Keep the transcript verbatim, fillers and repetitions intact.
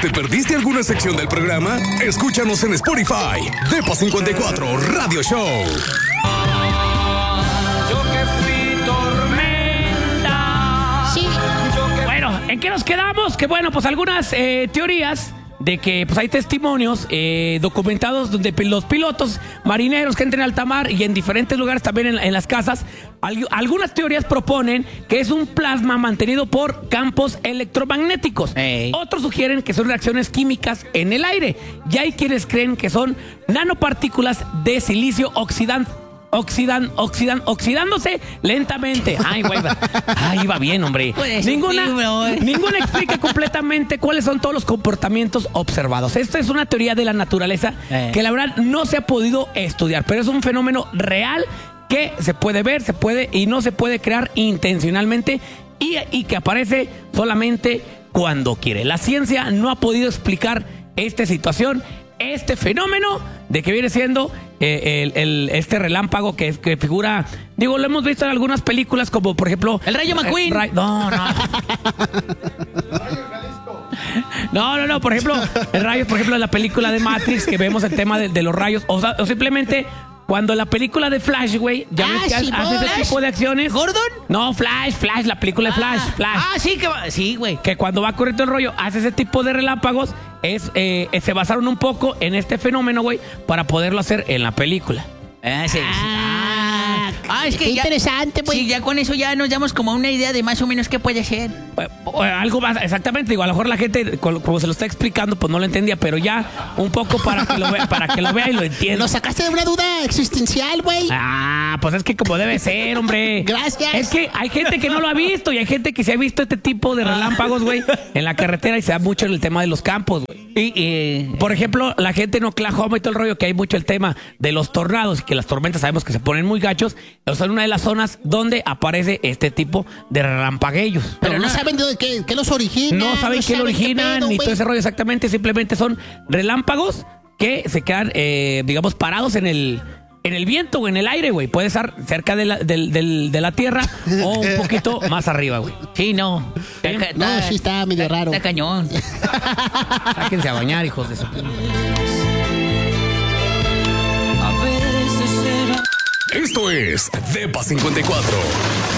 ¿Te perdiste alguna sección del programa? Escúchanos en Spotify. Depa cincuenta y cuatro Radio Show. Yo que fui tormenta. Sí. Bueno, ¿en qué nos quedamos? Que bueno, pues algunas eh, teorías de que pues hay testimonios eh, documentados donde los pilotos marineros que entran en alta mar y en diferentes lugares también en, en las casas, al, algunas teorías proponen que es un plasma mantenido por campos electromagnéticos. Ey. Otros sugieren que son reacciones químicas en el aire. Y hay quienes creen que son nanopartículas de silicio oxidante. Oxidan, oxidan, oxidándose lentamente. Ay, güey. Ay, iba bien, hombre. Pues, Ninguna, sí, bro. ninguna explica completamente cuáles son todos los comportamientos observados. Esta es una teoría de la naturaleza Eh. que la verdad no se ha podido estudiar, pero es un fenómeno real que se puede ver, se puede y no se puede crear intencionalmente y, y que aparece solamente cuando quiere. La ciencia no ha podido explicar esta situación, este fenómeno de que viene siendo eh, el, el- este relámpago que, que figura, digo, lo hemos visto en algunas películas como por ejemplo El Rayo McQueen. eh, Ra- no, no. No, no, no, por ejemplo, el rayo, por ejemplo, en la película de Matrix que vemos el tema de, de los rayos, o, sea, o simplemente cuando en la película de Flash, güey, ya Ah, ves que sí, hace ese Flash. tipo de acciones. ¿Gordon? No, Flash, Flash, la película de Flash, Ah, Flash. Ah, sí, que va. Sí, güey. Que cuando va corriendo el rollo, hace ese tipo de relámpagos, es, eh, eh, se basaron un poco en este fenómeno, güey, para poderlo hacer en la película. Ah, sí. Ah, Ah, es que qué ya- interesante, güey. Sí, ya con eso ya nos damos como una idea de más o menos qué puede ser. Eh, eh, Algo más, exactamente, digo, a lo mejor la gente, co- como se lo está explicando, pues no lo entendía, pero ya un poco para que lo vea, para que lo vea y lo entienda. Lo sacaste de una duda existencial, güey. Ah, pues es que como debe ser, hombre. Gracias. Es que hay gente que no lo ha visto y hay gente que se ha visto este tipo de relámpagos, güey, en la carretera y se da mucho en el tema de los campos, güey. Y, y- Por ejemplo, la gente en Oklahoma y todo el rollo, que hay mucho el tema de los tornados y que las tormentas sabemos que se ponen muy gachos, o sea, en una de las zonas donde aparece este tipo de relampagueos. Pero no saben de qué, qué los origina. No saben qué lo originan pedo, ni güey. todo ese rollo exactamente, simplemente son relámpagos que se quedan, eh, digamos, parados en el, en el viento o en el aire, güey. Puede estar cerca de la, del- del- de la tierra o un poquito más arriba, güey. sí, no. ¿Sí? Está- No, está- sí está medio raro. Está cañón. Sáquense a bañar, hijos de su... A veces era Esto es Depa cincuenta y cuatro.